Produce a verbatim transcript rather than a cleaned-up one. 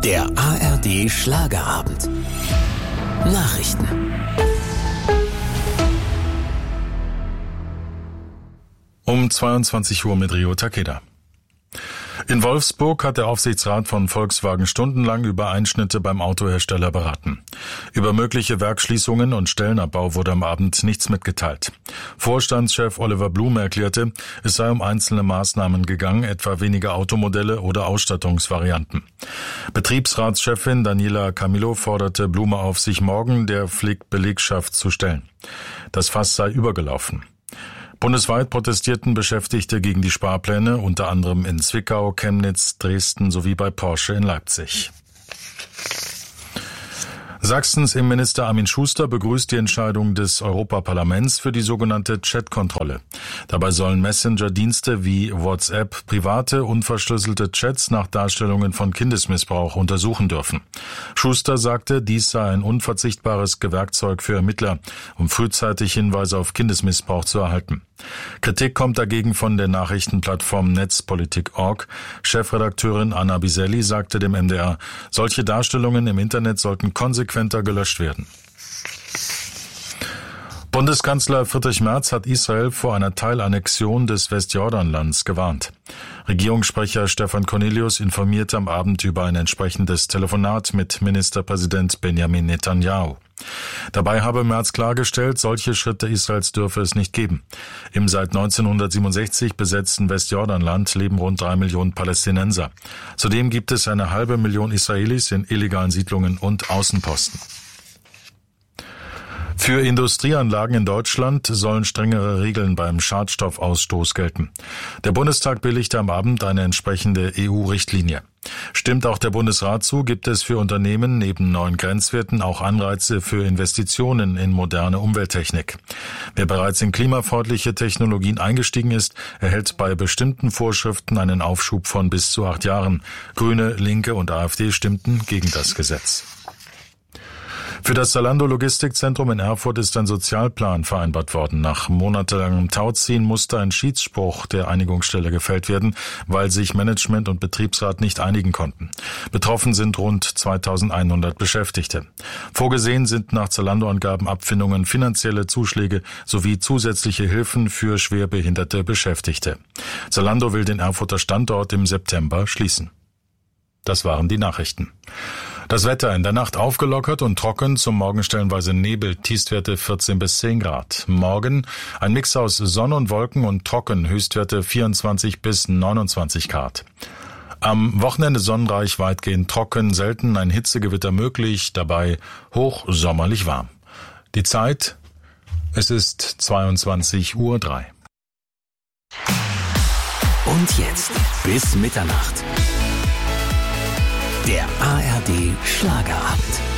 Der A R D Schlagerabend. Nachrichten. Um zweiundzwanzig Uhr mit Rio Takeda. In Wolfsburg hat der Aufsichtsrat von Volkswagen stundenlang über Einschnitte beim Autohersteller beraten. Über mögliche Werksschließungen und Stellenabbau wurde am Abend nichts mitgeteilt. Vorstandschef Oliver Blume erklärte, es sei um einzelne Maßnahmen gegangen, etwa weniger Automodelle oder Ausstattungsvarianten. Betriebsratschefin Daniela Camillo forderte Blume auf, sich morgen der Belegschaft zu stellen. Das Fass sei übergelaufen. Bundesweit protestierten Beschäftigte gegen die Sparpläne, unter anderem in Zwickau, Chemnitz, Dresden sowie bei Porsche in Leipzig. Sachsens Innenminister Armin Schuster begrüßt die Entscheidung des Europaparlaments für die sogenannte Chat-Kontrolle. Dabei sollen Messenger-Dienste wie WhatsApp private, unverschlüsselte Chats nach Darstellungen von Kindesmissbrauch untersuchen dürfen. Schuster sagte, dies sei ein unverzichtbares Werkzeug für Ermittler, um frühzeitig Hinweise auf Kindesmissbrauch zu erhalten. Kritik kommt dagegen von der Nachrichtenplattform Netzpolitik Punkt org. Chefredakteurin Anna Biselli sagte dem M D R, solche Darstellungen im Internet sollten konsequenter gelöscht werden. Bundeskanzler Friedrich Merz hat Israel vor einer Teilannexion des Westjordanlands gewarnt. Regierungssprecher Stefan Cornelius informierte am Abend über ein entsprechendes Telefonat mit Ministerpräsident Benjamin Netanyahu. Dabei habe Merz klargestellt, solche Schritte Israels dürfe es nicht geben. Im seit neunzehnhundertsiebenundsechzig besetzten Westjordanland leben rund drei Millionen Palästinenser. Zudem gibt es eine halbe Million Israelis in illegalen Siedlungen und Außenposten. Für Industrieanlagen in Deutschland sollen strengere Regeln beim Schadstoffausstoß gelten. Der Bundestag billigte am Abend eine entsprechende E U-Richtlinie. Stimmt auch der Bundesrat zu, gibt es für Unternehmen neben neuen Grenzwerten auch Anreize für Investitionen in moderne Umwelttechnik. Wer bereits in klimafreundliche Technologien eingestiegen ist, erhält bei bestimmten Vorschriften einen Aufschub von bis zu acht Jahren. Grüne, Linke und AfD stimmten gegen das Gesetz. Für das Zalando Logistikzentrum in Erfurt ist ein Sozialplan vereinbart worden. Nach monatelangem Tauziehen musste ein Schiedsspruch der Einigungsstelle gefällt werden, weil sich Management und Betriebsrat nicht einigen konnten. Betroffen sind rund zweitausendeinhundert Beschäftigte. Vorgesehen sind nach Zalando-Angaben Abfindungen, finanzielle Zuschläge sowie zusätzliche Hilfen für schwerbehinderte Beschäftigte. Zalando will den Erfurter Standort im September schließen. Das waren die Nachrichten. Das Wetter in der Nacht aufgelockert und trocken, zum Morgen stellenweise Nebel, Tiefstwerte vierzehn bis zehn Grad. Morgen ein Mix aus Sonne und Wolken und trocken, Höchstwerte vierundzwanzig bis neunundzwanzig Grad. Am Wochenende sonnenreich, weitgehend trocken, selten ein Hitzegewitter möglich, dabei hochsommerlich warm. Die Zeit, es ist zweiundzwanzig Uhr drei. Und jetzt bis Mitternacht. Der A R D Schlagerabend.